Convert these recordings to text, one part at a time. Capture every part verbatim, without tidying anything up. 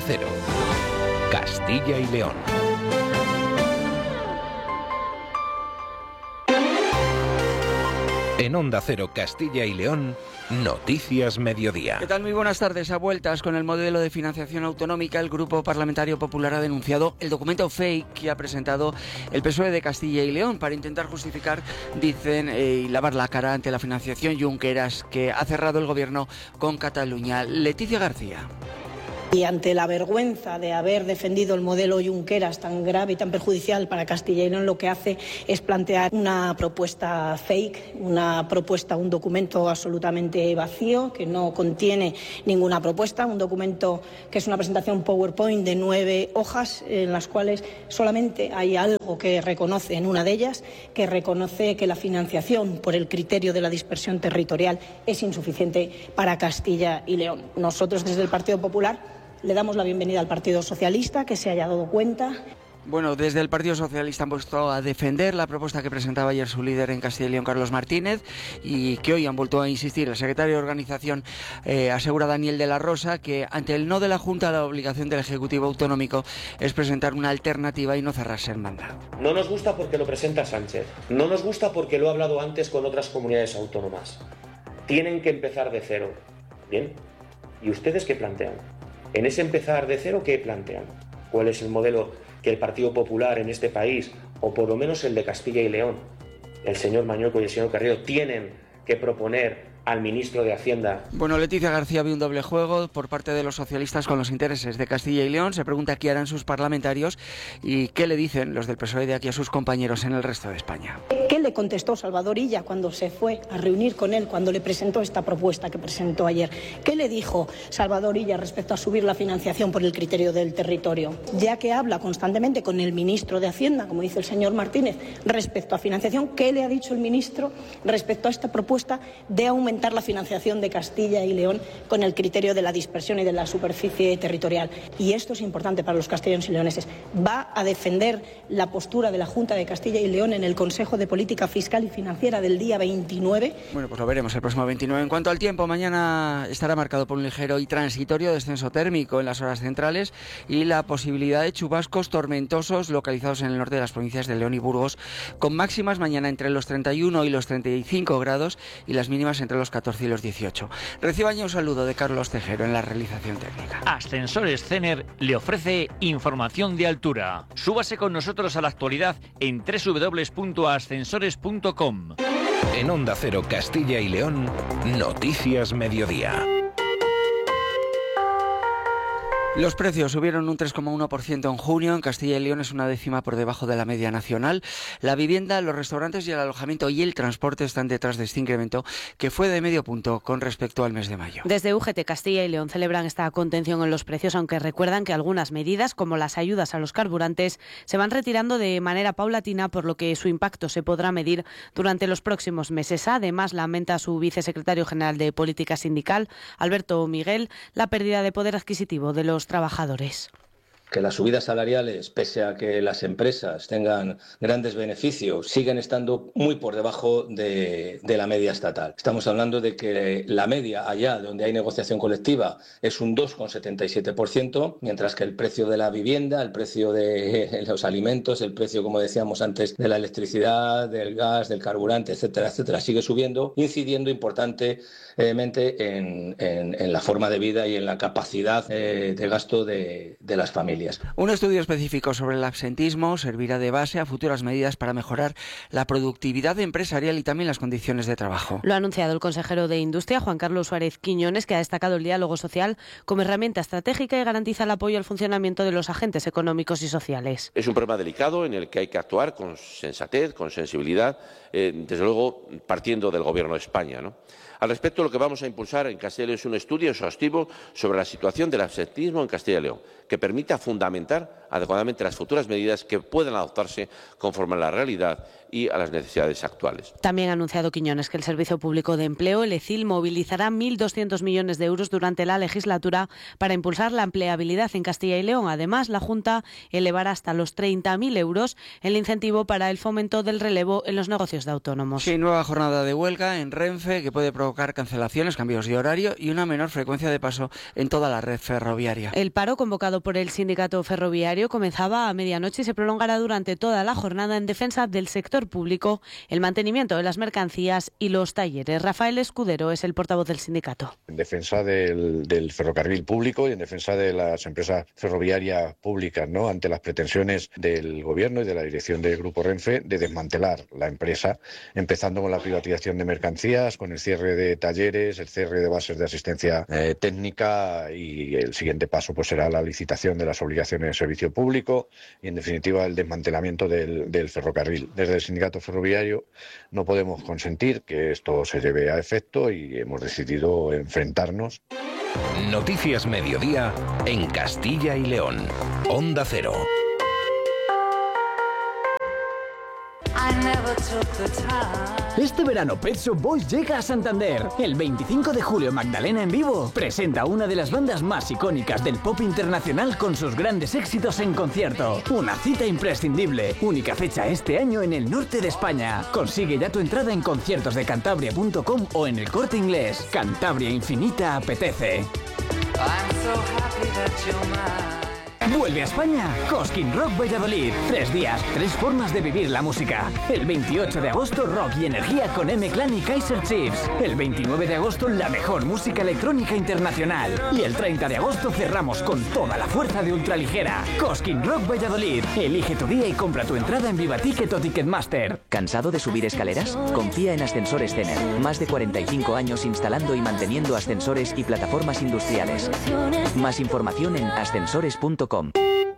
Cero, Castilla y León. En Onda Cero Castilla y León, Noticias Mediodía. ¿Qué tal? Muy buenas tardes. A vueltas con el modelo de financiación autonómica, el Grupo Parlamentario Popular ha denunciado el documento fake que ha presentado el P S O E de Castilla y León para intentar justificar, dicen, eh, y lavar la cara ante la financiación Junqueras que ha cerrado el gobierno con Cataluña. Leticia García. Y ante la vergüenza de haber defendido el modelo Junqueras tan grave y tan perjudicial para Castilla y León, lo que hace es plantear una propuesta fake, una propuesta, un documento absolutamente vacío, que no contiene ninguna propuesta, un documento que es una presentación PowerPoint de nueve hojas, en las cuales solamente hay algo que reconoce en una de ellas, que reconoce que la financiación por el criterio de la dispersión territorial es insuficiente para Castilla y León. Nosotros, desde el Partido Popular, le damos la bienvenida al Partido Socialista, que se haya dado cuenta. Bueno, desde el Partido Socialista han puesto a defender la propuesta que presentaba ayer su líder en Castilla y León, Carlos Martínez, y que hoy han vuelto a insistir. El secretario de Organización eh, asegura, Daniel de la Rosa, que ante el no de la Junta, la obligación del Ejecutivo Autonómico es presentar una alternativa y no cerrarse en banda. No nos gusta porque lo presenta Sánchez, no nos gusta porque lo ha hablado antes con otras comunidades autónomas. Tienen que empezar de cero. ¿Bien? ¿Y ustedes qué plantean? En ese empezar de cero, ¿qué plantean? ¿Cuál es el modelo que el Partido Popular en este país, o por lo menos el de Castilla y León, el señor Mañueco y el señor Carrillo, tienen que proponer al ministro de Hacienda? Bueno, Leticia García, ve un doble juego por parte de los socialistas con los intereses de Castilla y León. Se pregunta qué harán sus parlamentarios y qué le dicen los del P S O E de aquí a sus compañeros en el resto de España. ¿Qué le contestó Salvador Illa cuando se fue a reunir con él, cuando le presentó esta propuesta que presentó ayer? ¿Qué le dijo Salvador Illa respecto a subir la financiación por el criterio del territorio? Ya que habla constantemente con el ministro de Hacienda, como dice el señor Martínez, respecto a financiación, ¿qué le ha dicho el ministro respecto a esta propuesta de aumentar la financiación de Castilla y León con el criterio de la dispersión y de la superficie territorial? Y esto es importante para los castellanos y leoneses. ¿Va a defender la postura de la Junta de Castilla y León en el Consejo de Política Fiscal y Financiera del día veintinueve? Bueno, pues lo veremos el próximo veintinueve. En cuanto al tiempo, mañana estará marcado por un ligero y transitorio descenso térmico en las horas centrales y la posibilidad de chubascos tormentosos localizados en el norte de las provincias de León y Burgos, con máximas mañana entre los treinta y uno y los treinta y cinco grados y las mínimas entre los catorce y los dieciocho. Reciban ya un saludo de Carlos Tejero en la realización técnica. Ascensores Cener le ofrece información de altura. Súbase con nosotros a la actualidad en doble u doble u doble u punto ascensores punto com. En Onda Cero Castilla y León, Noticias Mediodía. Los precios subieron un tres coma uno por ciento en junio. En Castilla y León es una décima por debajo de la media nacional. La vivienda, los restaurantes y el alojamiento y el transporte están detrás de este incremento, que fue de medio punto con respecto al mes de mayo. Desde U G T Castilla y León celebran esta contención en los precios, aunque recuerdan que algunas medidas, como las ayudas a los carburantes, se van retirando de manera paulatina, por lo que su impacto se podrá medir durante los próximos meses. Además, lamenta su vicesecretario general de Política Sindical, Alberto Miguel, la pérdida de poder adquisitivo de los trabajadores. Que las subidas salariales, pese a que las empresas tengan grandes beneficios, siguen estando muy por debajo de, de la media estatal. Estamos hablando de que la media allá donde hay negociación colectiva es un dos coma setenta y siete por ciento, mientras que el precio de la vivienda, el precio de los alimentos, el precio, como decíamos antes, de la electricidad, del gas, del carburante, etcétera, etcétera, sigue subiendo, incidiendo importantemente en, en, en la forma de vida y en la capacidad eh, de gasto de, de las familias. Un estudio específico sobre el absentismo servirá de base a futuras medidas para mejorar la productividad empresarial y también las condiciones de trabajo. Lo ha anunciado el consejero de Industria, Juan Carlos Suárez Quiñones, que ha destacado el diálogo social como herramienta estratégica y garantiza el apoyo al funcionamiento de los agentes económicos y sociales. Es un problema delicado en el que hay que actuar con sensatez, con sensibilidad, eh, desde luego partiendo del Gobierno de España, ¿no? Al respecto, lo que vamos a impulsar en Castilla y León es un estudio exhaustivo sobre la situación del absentismo en Castilla y León, que permita fundamentar adecuadamente las futuras medidas que puedan adoptarse conforme a la realidad y a las necesidades actuales. También ha anunciado Quiñones que el Servicio Público de Empleo, el E C I L, movilizará mil doscientos millones de euros durante la legislatura para impulsar la empleabilidad en Castilla y León. Además, la Junta elevará hasta los treinta mil euros el incentivo para el fomento del relevo en los negocios de autónomos. Sí, nueva jornada de huelga en Renfe que puede provocar cancelaciones, cambios de horario y una menor frecuencia de paso en toda la red ferroviaria. El paro convocado por el sindicato ferroviario comenzaba a medianoche y se prolongará durante toda la jornada en defensa del sector público, el mantenimiento de las mercancías y los talleres. Rafael Escudero es el portavoz del sindicato. En defensa del, del ferrocarril público y en defensa de las empresas ferroviarias públicas, ¿no?, ante las pretensiones del Gobierno y de la dirección del Grupo Renfe de desmantelar la empresa, empezando con la privatización de mercancías, con el cierre de talleres, el cierre de bases de asistencia eh, técnica, y el siguiente paso pues será la licitación de las obligaciones de servicio público y, en definitiva, el desmantelamiento del, del ferrocarril. Desde el sindicato ferroviario no podemos consentir que esto se lleve a efecto y hemos decidido enfrentarnos. Noticias Mediodía en Castilla y León. Onda Cero. Este verano Pet Shop Boys llega a Santander. El veinticinco de julio Magdalena en vivo presenta una de las bandas más icónicas del pop internacional con sus grandes éxitos en concierto. Una cita imprescindible. Única fecha este año en el norte de España. Consigue ya tu entrada en conciertos de cantabria punto com o en el Corte Inglés. Cantabria Infinita apetece. Vuelve a España Cosquín Rock Valladolid. Tres días, tres formas de vivir la música. El veintiocho de agosto, rock y energía con M-Clan y Kaiser Chiefs. El veintinueve de agosto, la mejor música electrónica internacional. Y el treinta de agosto cerramos con toda la fuerza de Ultraligera. Cosquín Rock Valladolid. Elige tu día y compra tu entrada en Vivaticket o Ticketmaster. ¿Cansado de subir escaleras? Confía en Ascensores Cener. Más de cuarenta y cinco años instalando y manteniendo ascensores y plataformas industriales. Más información en ascensores punto com.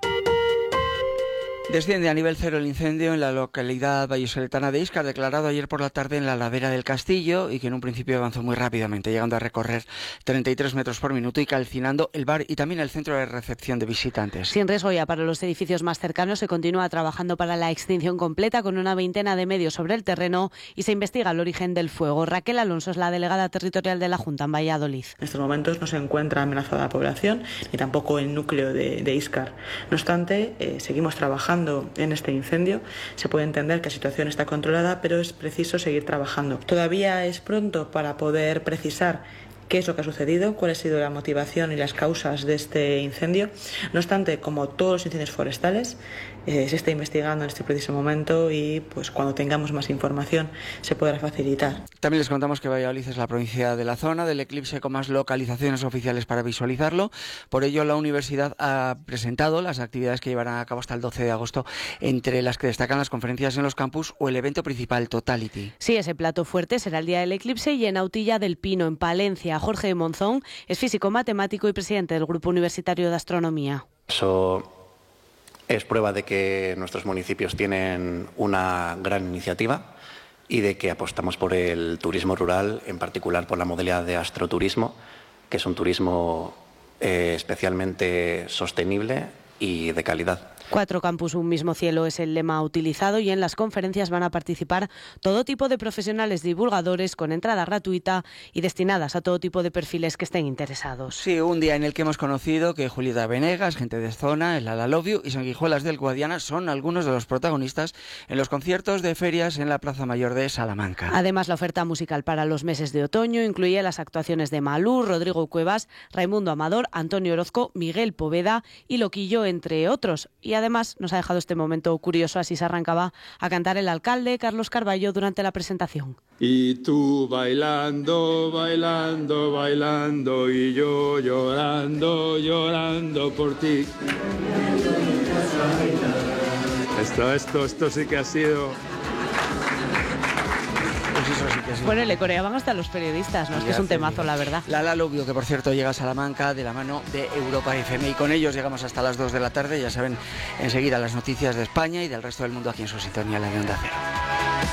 Desciende a nivel cero el incendio en la localidad vallisoletana de Íscar, declarado ayer por la tarde en la ladera del Castillo, y que en un principio avanzó muy rápidamente, llegando a recorrer treinta y tres metros por minuto y calcinando el bar y también el centro de recepción de visitantes. Sin riesgo ya para los edificios más cercanos, se continúa trabajando para la extinción completa con una veintena de medios sobre el terreno y se investiga el origen del fuego. Raquel Alonso es la delegada territorial de la Junta en Valladolid. En estos momentos no se encuentra amenazada la población ni tampoco el núcleo de, de Íscar. No obstante, eh, seguimos trabajando en este incendio. Se puede entender que la situación está controlada, pero es preciso seguir trabajando. Todavía es pronto para poder precisar qué es lo que ha sucedido, cuál ha sido la motivación y las causas de este incendio. No obstante, como todos los incendios forestales, eh, se está investigando en este preciso momento y pues cuando tengamos más información se podrá facilitar. También les contamos que Valladolid es la provincia de la zona del eclipse con más localizaciones oficiales para visualizarlo. Por ello, la universidad ha presentado las actividades que llevarán a cabo hasta el doce de agosto, entre las que destacan las conferencias en los campus o el evento principal, Totality. Sí, ese plato fuerte será el día del eclipse y en Autilla del Pino, en Palencia. Jorge Monzón es físico matemático y presidente del Grupo Universitario de Astronomía. Eso es prueba de que nuestros municipios tienen una gran iniciativa y de que apostamos por el turismo rural, en particular por la modalidad de astroturismo, que es un turismo eh, especialmente sostenible y de calidad. Cuatro campus, un mismo cielo es el lema utilizado y en las conferencias van a participar todo tipo de profesionales divulgadores con entrada gratuita y destinadas a todo tipo de perfiles que estén interesados. Sí, un día en el que hemos conocido que Julieta Venegas, gente de zona, el Ala Love You y Sanguijuelas del Guadiana son algunos de los protagonistas en los conciertos de ferias en la Plaza Mayor de Salamanca. Además, la oferta musical para los meses de otoño incluye las actuaciones de Malú, Rodrigo Cuevas, Raimundo Amador, Antonio Orozco, Miguel Poveda y Loquillo, entre otros. Y además nos ha dejado este momento curioso, así se arrancaba a cantar el alcalde Carlos Carballo durante la presentación. Y tú bailando, bailando, bailando y yo llorando, llorando por ti. Esto, esto, esto sí que ha sido... Pues eso sí que sí. Bueno, y le coreaban hasta los periodistas, ¿no? Es que es un temazo, la verdad. La La Love You, que por cierto llega a Salamanca de la mano de Europa F M. Y con ellos llegamos hasta las dos de la tarde. Ya saben, enseguida las noticias de España y del resto del mundo aquí en su sintonía, la de Onda Cero.